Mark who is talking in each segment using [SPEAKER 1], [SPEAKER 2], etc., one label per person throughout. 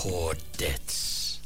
[SPEAKER 1] Chordettes.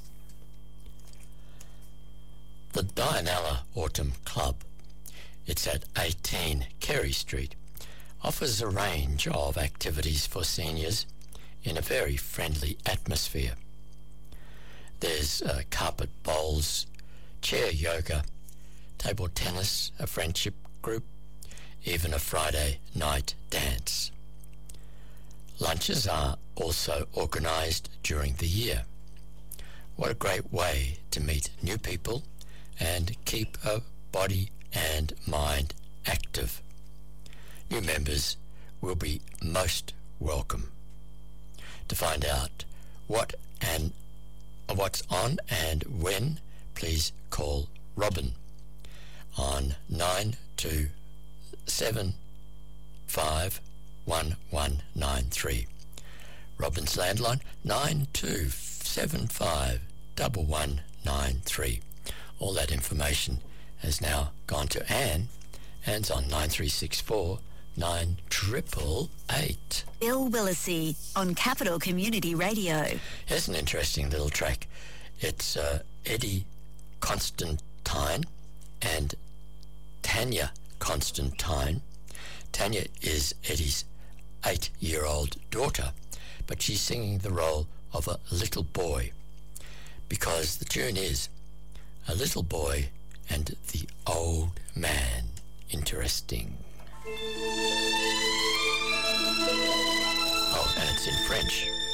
[SPEAKER 1] The Dianella Autumn Club, it's at 18 Carey Street, offers a range of activities for seniors in a very friendly atmosphere. There's carpet bowls, chair yoga, table tennis, a friendship group, even a Friday night dance. Lunches are also organised during the year. What a great way to meet new people and keep a body and mind active. New members will be most welcome. To find out what's on and when, please call Robin on 92751193. Robin's landline 92751193. All that information has now gone to Anne. Anne's on 9364 9888.
[SPEAKER 2] Bill Willisey on Capital Community Radio.
[SPEAKER 1] Here's an interesting little track. It's Eddie Constantine and Tanya Constantine. Tanya is Eddie's 8-year-old daughter, but she's singing the role of a little boy because the tune is A Little Boy and the Old Man. Interesting. Oh, and it's in French.